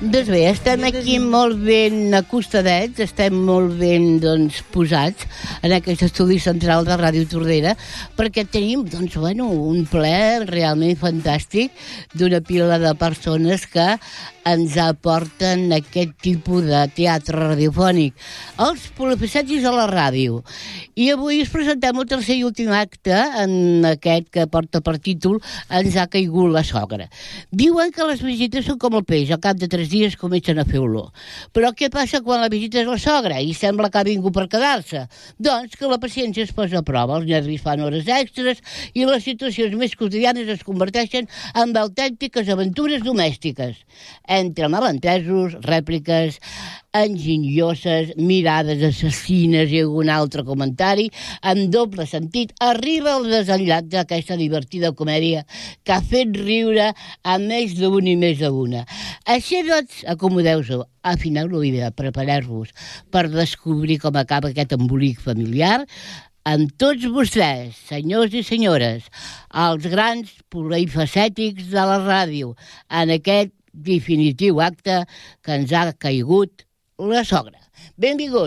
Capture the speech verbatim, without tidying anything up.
Doncs bé, estem aquí molt ben acostadets, estem molt ben doncs, posats en aquest estudi central de Ràdio Tordera, perquè tenim doncs, bueno, un ple realment fantàstic d'una pila de persones que ens aporten aquest tipus de teatre radiofònic, els polifacètics a la ràdio. I avui us presentem el tercer i últim acte en aquest que porta per títol Ens ha caigut la sogra. Diuen que les visites són com el peix, al cap de tres dies comencen a fer olor. Però què passa quan la visita és la sogra i sembla que ha vingut per quedar-se? Doncs que la paciència es posa a prova, els nervis fan hores extres i les situacions més quotidianes es converteixen en autèntiques aventures domèstiques. Entre malentesos, rèpliques enginyoses, mirades assassines i algun altre comentari, en doble sentit, arriba el desenllaç d'aquesta divertida comèdia que ha fet riure a més d'un i més d'una. Així doncs, acomodeu-vos, afineu l'oïda, prepareu-vos per descobrir com acaba aquest embolic familiar amb tots vostès, senyors i senyores, els grans polifacètics de la ràdio, en aquest definitiu acte que ens ha caigut la sogra. Benvinguts.